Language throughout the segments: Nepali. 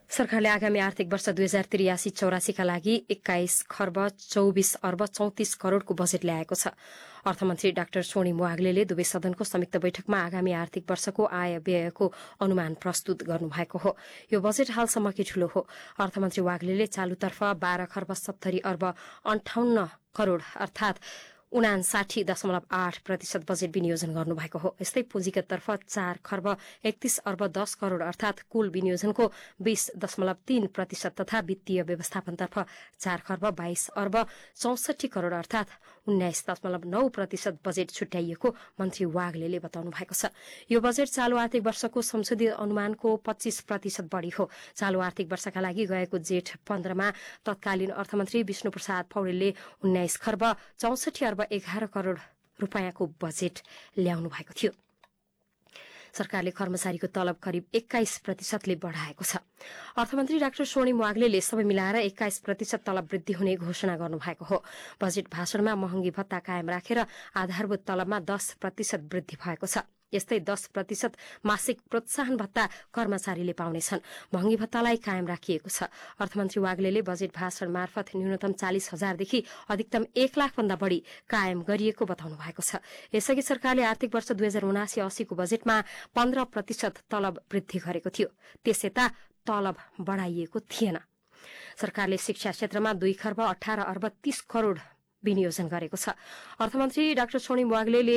सरकारले आगामी आर्थिक वर्ष 2083-84 का लागि 21 खर्ब 24 अर्ब 34 करोड़को बजेट ल्याएको छ। अर्थमन्त्री डाक्टर सोनी वाग्लेले दुवै सदनको संयुक्त बैठकमा आगामी आर्थिक वर्षको आय व्ययको अनुमान प्रस्तुत गर्नुभएको हो। यो बजेट हालसम्मकै ठूलो हो। अर्थमन्त्री वाग्लेले चालुतर्फ 12 खर्ब 70 अर्ब 58 करोड़ अर्थात 59.8% बजेट विनियोजन गर्नुभएको हो। यस्तै पुँजीगततर्फ 4 खर्ब 31 अर्ब 10 करोड़ अर्थात कुल विनियोजनको 20.3% तथा वित्तीय व्यवस्थापनतर्फ 4 खर्ब 22 अर्ब 64 करोड़ अर्थात 19.9% बजेट छुट्याइएको मन्त्री वाग्लेले बताउनु भएको छ। यो बजेट चालू आर्थिक वर्षको संशोधित अनुमानको 25% बढ़ी हो। चालू आर्थिक वर्षका लागि गएको जेठ 15 मा तत्कालीन अर्थमन्त्री विष्णुप्रसाद पौडेलले 19 खर्ब 64 अर्ब 11 करोड़ रूपियाँको बजेट ल्याउनु भएको थियो। सरकारले कर्मचारीको तलब करिब 21% बढ़ाएको छ। अर्थमन्त्री डाक्टर सोनी वाग्लेले सबै मिलाएर 21% तलब वृद्धि हुने घोषणा गर्नुभएको हो। बजेट भाषणमा महँगी भत्ता कायम राखेर आधारभूत तलबमा 10% वृद्धि भएको छ। यस्तै 10% मासिक प्रोत्साहन भत्ता कर्मचारीले पाउनेछन्। महँगी भत्तालाई कायम राखिएको छ। अर्थमन्त्री वाग्लेले बजेट भाषण मार्फत न्यूनतम 40,000 देखि अधिकतम 1 लाख भन्दा बढ़ी कायम गरिएको बताउनु भएको छ। यसअघि सरकारले आर्थिक वर्ष 2079-80 को बजेटमा 15% तलब वृद्धि गरेको थियो। त्यसयता तलब बढ़ाइएको थिएन। सरकारले शिक्षा क्षेत्रमा 2 खर्ब 18 अर्ब 30 करोड़ विनियोजन गरेको छ। अर्थमन्त्री डाक्टर सोनी वाग्लेले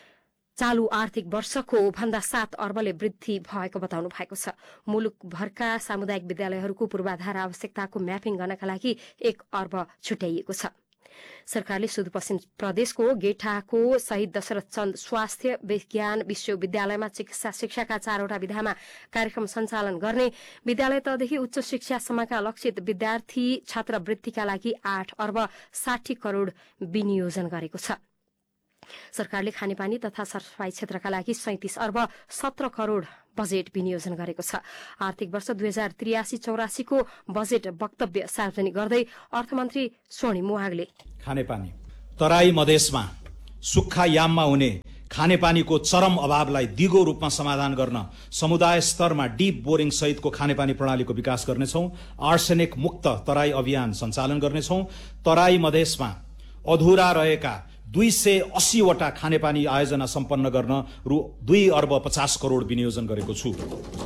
चालू आर्थिक वर्षको भन्दा 7 अर्बले वृद्धि भएको बताउनु भएको छ। मुलुकभरका सामुदायिक विद्यालयहरूको पूर्वाधार आवश्यकताको म्यापिङ गर्नका लागि 1 अर्ब छुट्याइएको छ। सरकारले सुदूरपश्चिम प्रदेशको गेठाको शहीद दशरथ चन्द स्वास्थ्य विज्ञान विश्वविद्यालयमा चिकित्सा शिक्षाका 4वटा विधामा कार्यक्रम सञ्चालन गर्ने, विद्यालय तहदेखि उच्च शिक्षासम्मका लक्षित विद्यार्थी छात्रवृत्तिका लागि 8 अर्ब 60 करोड़ विनियोजन गरेको छ। सरकारले खानेपानी तथा सरसफाई क्षेत्रका लागि 37 अर्ब 17 करोड़ बजेट विनियोजन गरेको छ। आर्थिक वर्ष 2083-84 को बजेट वक्तव्य सार्वजनिक गर्दै अर्थमन्त्री सोनी वाग्ले खानेपानी तराई मधेसमा सुक्खा याममा हुने खानेपानीको चरम अभावलाई दिगो रूपमा समाधान गर्न समुदाय स्तरमा डीप बोरिङ सहितको खानेपानी प्रणालीको विकास गर्नेछौं। आर्सेनिक मुक्त तराई अभियान सञ्चालन गर्नेछौं। तराई मधेसमा अधुरा रहेका 280 वटा खानेपानी आयोजना सम्पन्न गर्न रु 2 अर्ब 50 करोड़ विनियोजन गरेको छु।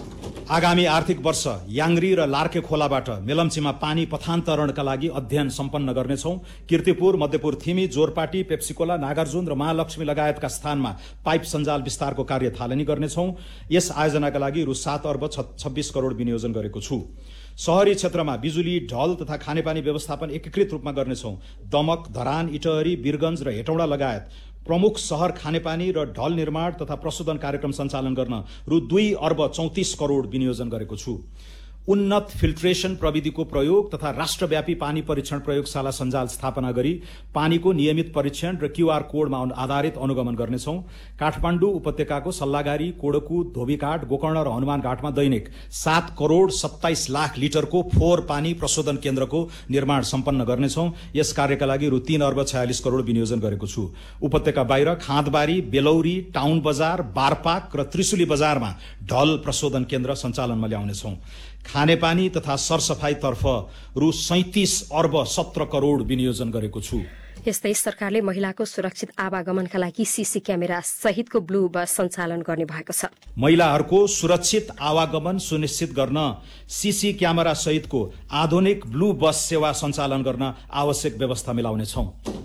आगामी आर्थिक वर्ष याङ्ग्री र लार्के खोलाबाट मेलम्चीमा पानी पथान्तरणका लागि अध्ययन सम्पन्न गर्नेछौं। कीर्तिपुर, मध्यपुर थिमी, जोरपाटी, पेप्सिकोला, नागार्जुन र महालक्ष्मी लगायतका स्थानमा पाइप सञ्जाल विस्तारको कार्य थालनी गर्नेछौं। यस आयोजनाका लागि रु 7 अर्ब 26 करोड़ विनियोजन गरेको छु। शहरी क्षेत्रमा बिजुली, ढल तथा खानेपानी व्यवस्थापन एकीकृत रूपमा गर्नेछौं। दमक, धरान, इटहरी, वीरगंज र हेटौडा लगायत प्रमुख शहर खानेपानी र ढल निर्माण तथा प्रशोधन कार्यक्रम सञ्चालन गर्न रु 2 अर्ब 34 करोड़ विनियोजन गरेको छु। उन्नत फिल्ट्रेशन प्रविधिको प्रयोग तथा राष्ट्रव्यापी पानी परीक्षण प्रयोगशाला सञ्जाल स्थापना गरी पानीको नियमित परीक्षण र क्यूआर कोडमा आधारित अनुगमन गर्नेछौं। काठमाडौँ उपत्यकाको सल्लागारी, कोडकु, धोबीघाट, गोकर्ण र हनुमान घाटमा दैनिक 7 करोड़ 27 लाख लिटरको फोहोर पानी प्रशोधन केन्द्रको निर्माण सम्पन्न गर्नेछौं। यस कार्यका लागि रु 3 अर्ब 46 करोड़ विनियोजन गरेको छु। उपत्यका बाहिर खाँदबारी, बेलौरी, टाउन बजार, बारपाक र त्रिशुली बजारमा ढल प्रशोधन केन्द्र सञ्चालनमा ल्याउनेछौं। खानेपानी तथा सरसफाईतर्फ रु 37 अर्ब 17 करोड़ विनियोजन गरेको छु। यस्तै सरकारले महिलाको सुरक्षित आवागमनका लागि सीसी क्यामेरा सहितको ब्लू बस सञ्चालन गर्ने भएको छ। महिलाहरूको सुरक्षित आवागमन सुनिश्चित गर्न सीसी क्यामेरा सहितको आधुनिक ब्लू बस सेवा सञ्चालन गर्न आवश्यक व्यवस्था मिलाउनेछौं।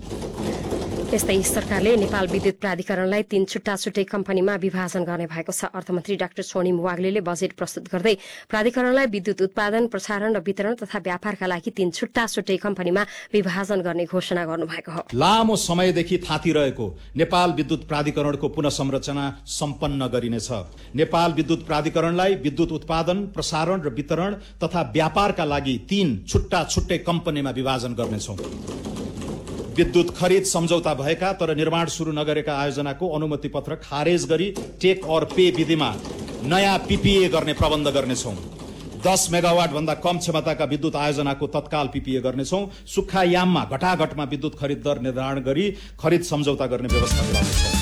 यस्तै सरकारले नेपाल विद्युत प्राधिकरणलाई 3 छुट्टा-छुट्टै कम्पनीमा विभाजन गर्ने भएको छ। अर्थमन्त्री डाक्टर सोनी वाग्लेले बजेट प्रस्तुत गर्दै प्राधिकरणलाई विद्युत उत्पादन, प्रसारण र वितरण तथा व्यापारका लागि 3 छुट्टा-छुट्टै कम्पनीमा विभाजन गर्ने घोषणा गर्नुभएको हो। लामो समयदेखि थाँतिरहेको नेपाल विद्युत प्राधिकरणको पुनः सम्पन्न गरिनेछ। नेपाल विद्युत प्राधिकरणलाई विद्युत उत्पादन, प्रसारण र वितरण तथा व्यापारका लागि 3 छुट्टा-छुट्टै कम्पनीमा विभाजन गर्नेछौं। विद्युत खरिद सम्झौता भएका तर निर्माण शुरू नगरेका आयोजनाको अनुमति पत्र खारेज गरी टेक और पे विधिमा नयाँ पीपीए गर्ने प्रबन्ध गर्नेछौं। 10 मेगावाट भन्दा कम क्षमताका विद्युत आयोजनाको तत्काल पीपीए गर्नेछौं। सुक्खा याममा घटाघटमा विद्युत खरिद दर निर्धारण गरी खरिद सम्झौता गर्ने व्यवस्था मिलाउनेछौं।